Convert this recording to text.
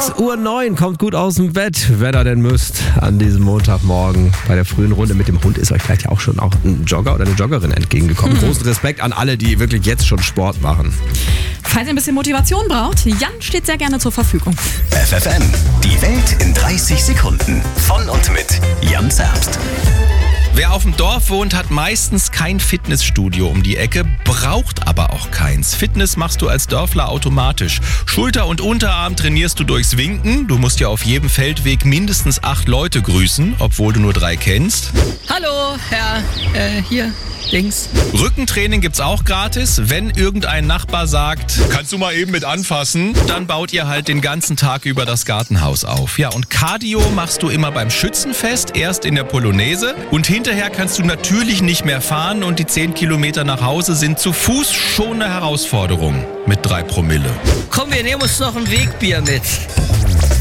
6:09 Uhr, kommt gut aus dem Bett, wenn ihr denn müsst, an diesem Montagmorgen bei der frühen Runde mit dem Hund. Ist euch vielleicht ja auch schon ein Jogger oder eine Joggerin entgegengekommen. Großen Respekt an alle, die wirklich jetzt schon Sport machen. Falls ihr ein bisschen Motivation braucht, Jan steht sehr gerne zur Verfügung. FFN, die Welt in 30 Sekunden. Von und mit Jan Zerbst. Wer auf dem Dorf wohnt, hat meistens kein Fitnessstudio um die Ecke, braucht aber auch keins. Fitness machst du als Dörfler automatisch. Schulter und Unterarm trainierst du durchs Winken. Du musst ja auf jedem Feldweg mindestens 8 Leute grüßen, obwohl du nur 3 kennst. Hallo, Herr, hier, links. Rückentraining gibt's auch gratis. Wenn irgendein Nachbar sagt, kannst du mal eben mit anfassen, dann baut ihr halt den ganzen Tag über das Gartenhaus auf. Ja, und Cardio machst du immer beim Schützenfest, erst in der Polonaise und hinterher kannst du natürlich nicht mehr fahren und die 10 Kilometer nach Hause sind zu Fuß schon eine Herausforderung mit 3 Promille. Komm, wir nehmen uns noch ein Wegbier mit.